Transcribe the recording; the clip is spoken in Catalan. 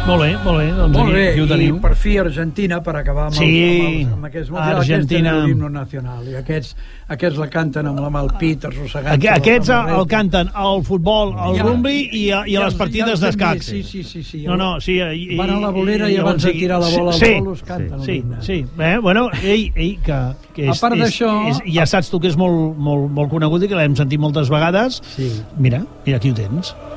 Molt bé, doncs Molt bé, aquí ho teniu. i per fi Argentina, per acabar amb, amb aquest mundial, Argentina. aquest és l'himne nacional, i aquests la canten amb la mà al pit, arrossegant. Aquests el canten al futbol, al rugby i a les partides d'escacs. Sí. Sí. Van a la bolera i abans de tirar la bola al bol us canten l'himne. Sí. Bueno, que a part d'això... Ja saps tu que és molt conegut i que l'hem sentit moltes vegades. Sí. Mira, aquí ho tens.